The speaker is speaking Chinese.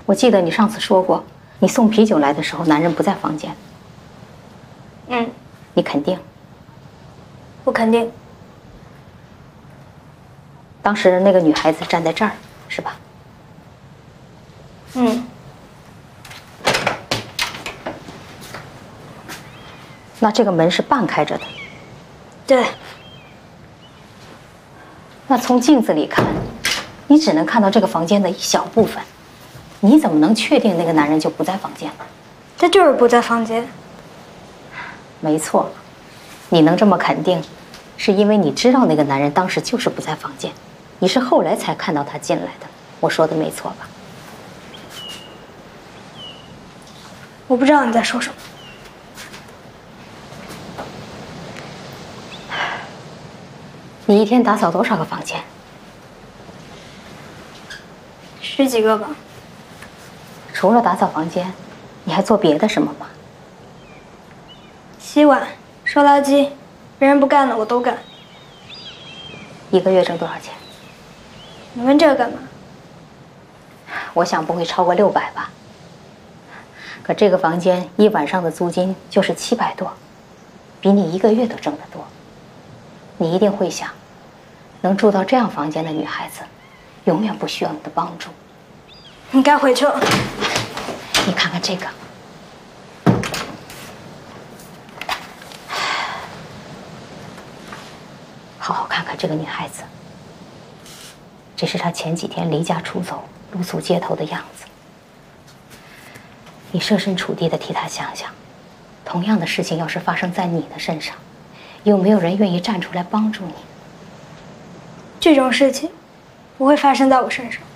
我记得你上次说过，你送啤酒来的时候，男人不在房间。 嗯， 你肯定？ 不肯定。 当时那个女孩子站在这儿，是吧？ 嗯。 那这个门是半开着的。 对。 那从镜子里看，你只能看到这个房间的一小部分，你怎么能确定那个男人就不在房间呢？ 他就是不在房间。 没错，你能这么肯定，是因为你知道那个男人当时就是不在房间，你是后来才看到他进来的。我说的没错吧？ 我不知道你在说什么。 你一天打扫多少个房间 ？10几个吧。 除了打扫房间，你还做别的什么吗？ 洗碗、收垃圾，别人不干的我都干。 一个月挣多少钱？ 你问这个干嘛？ 我想不会超过600吧。可这个房间一晚上的租金就是700多，比你一个月都挣得多。你一定会想，能住到这样房间的女孩子，永远不需要你的帮助。 你该回去了。 你看看这个，好好看看这个女孩子。这是她前几天离家出走、露宿街头的样子。你设身处地的替她想想，同样的事情要是发生在你的身上，有没有人愿意站出来帮助你？ 这种事情不会发生在我身上。